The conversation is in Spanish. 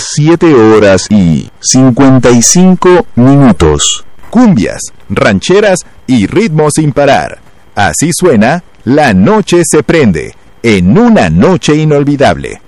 7 horas y 55 minutos. Cumbias, rancheras y ritmos sin parar. Así suena La Noche se prende, en una noche inolvidable.